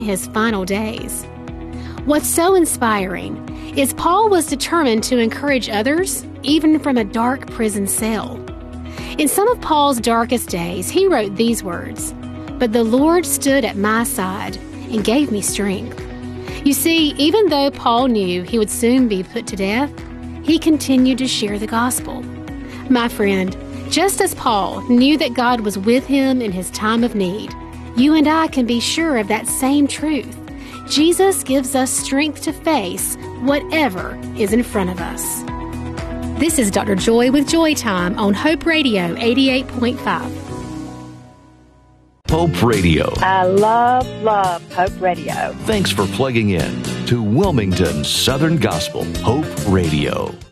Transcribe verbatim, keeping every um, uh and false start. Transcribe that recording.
his final days. What's so inspiring is Paul was determined to encourage others, even from a dark prison cell. In some of Paul's darkest days, he wrote these words, "But the Lord stood at my side and gave me strength." You see, even though Paul knew he would soon be put to death, he continued to share the gospel. My friend, just as Paul knew that God was with him in his time of need, you and I can be sure of that same truth. Jesus gives us strength to face whatever is in front of us. This is Doctor Joy with Joy Time on Hope Radio eighty-eight point five. Hope Radio. I love, love Hope Radio. Thanks for plugging in to Wilmington Southern Gospel Hope Radio.